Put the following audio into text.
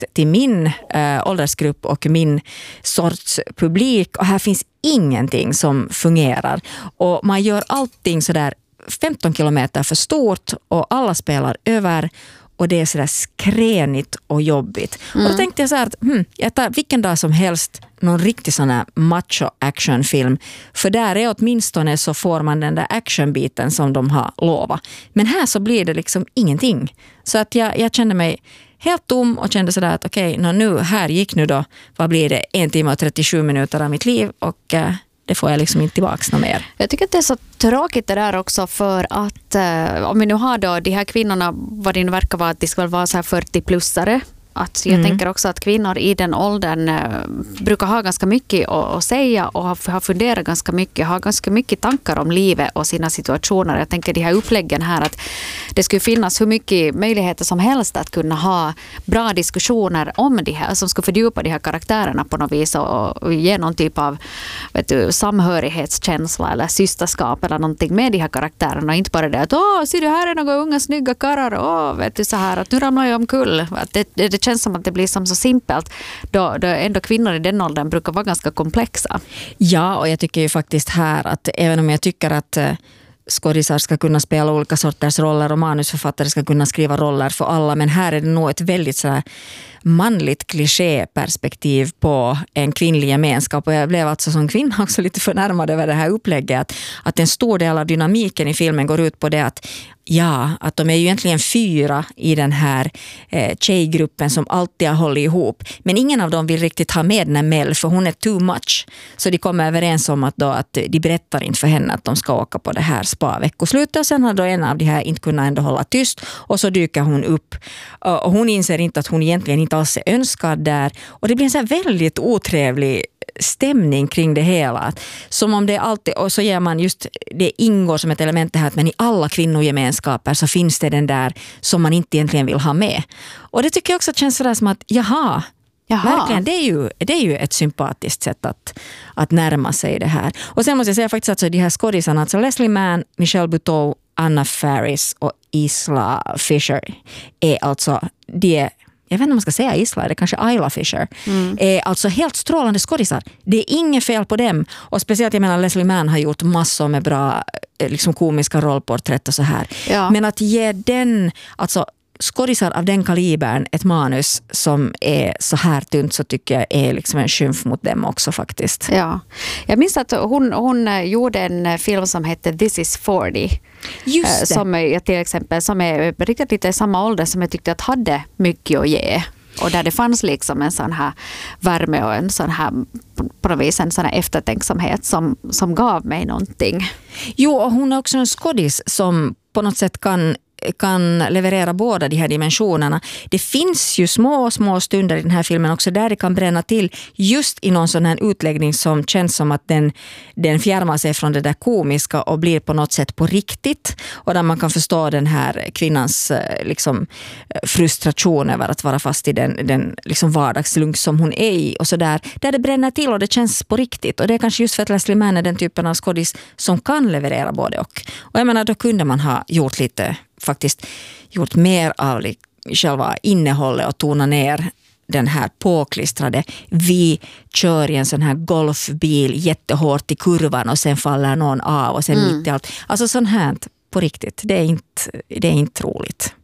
till min åldersgrupp och min sorts publik, och här finns ingenting som fungerar. Och man gör allting sådär 15 kilometer för stort och alla spelar över och det är sådär skränigt och jobbigt. Och då tänkte jag så här att jag tar vilken dag som helst någon riktig sån här macho-actionfilm. För där är åtminstone så får man den där actionbiten som de har lovat. Men här så blir det liksom ingenting. Så att jag kände mig helt tom och kände sådär att okej, nu här gick nu då, vad blir det, 1 timme och 37 minuter av mitt liv och det får jag liksom inte tillbaka något mer. Jag tycker att det är så tråkigt det där också för att om vi nu har då de här kvinnorna, vad det nu verkar vara att de ska vara så här 40-plussare. Att jag tänker också att kvinnor i den åldern brukar ha ganska mycket att säga och har funderat ganska mycket, har ganska mycket tankar om livet och sina situationer. Jag tänker de här uppläggen här att det skulle finnas hur mycket möjligheter som helst att kunna ha bra diskussioner om det här som ska fördjupa de här karaktärerna på något vis och ge någon typ av samhörighetskänsla eller systerskap eller någonting med de här karaktärerna och inte bara det att ser du här är några unga snygga karrar så här att nu ramlar jag omkull. Att det känns som att det blir som så simpelt då ändå kvinnor i den åldern brukar vara ganska komplexa. Ja, och jag tycker ju faktiskt här att även om jag tycker att skådisar ska kunna spela olika sorters roller och manusförfattare ska kunna skriva roller för alla, men här är det nog ett väldigt så här manligt klichéperspektiv på en kvinnlig gemenskap och jag blev alltså som kvinna också lite förnärmad över det här upplägget att en stor del av dynamiken i filmen går ut på det att att de är ju egentligen 4 i den här tjejgruppen som alltid har hållit ihop. Men ingen av dem vill riktigt ha med den Mel för hon är too much. Så de kommer överens om att de berättar inte för henne att de ska åka på det här spa-veckoslutet. Och sen har då en av de här inte kunnat ändå hålla tyst och så dyker hon upp. Och hon inser inte att hon egentligen inte alls är önskad där. Och det blir en så här väldigt otrevlig stämning kring det hela. Som om det alltid, och så ger man just, det ingår som ett element det här att men i alla kvinnogemenskaper så finns det den där som man inte egentligen vill ha med. Och det tycker jag också känns sådär som att jaha. Verkligen, det är ju ett sympatiskt sätt att närma sig det här. Och sen måste jag säga faktiskt att så de här skådisarna, alltså Leslie Mann, Michelle Buteau, Anna Faris och Isla Fisher är alltså jag vet inte om man ska säga Isla, det är kanske Isla Fisher. Är alltså helt strålande skådisar. Det är inget fel på dem. Och speciellt, jag menar, Leslie Mann har gjort massor med bra liksom komiska rollporträtt och så här. Ja. Men att ge den, alltså skådisar av den kalibern ett manus som är så här tunt så tycker jag är liksom en skymf mot dem också faktiskt. Ja. Jag minns att hon gjorde en film som hette This is 40. Just det. Som jag till exempel, som är riktigt lite i samma ålder som jag tyckte att hade mycket att ge. Och där det fanns liksom en sån här värme och en sån här, på något vis en sån här eftertänksamhet som gav mig någonting. Jo, och hon är också en skådis som på något sätt kan leverera båda de här dimensionerna. Det finns ju små stunder i den här filmen också där det kan bränna till just i någon sån här utläggning som känns som att den fjärmar sig från det där komiska och blir på något sätt på riktigt och där man kan förstå den här kvinnans liksom frustration över att vara fast i den liksom vardagslunk som hon är i och så där det bränner till och det känns på riktigt och det är kanske just för att Leslie Mann är den typen av skådis som kan leverera både och jag menar då kunde man ha gjort mer av själva innehållet och tona ner den här påklistrade. Vi kör i en sån här golfbil jättehårt i kurvan och sen faller någon av och sen mitt i allt. Alltså sånt här på riktigt, det är inte roligt.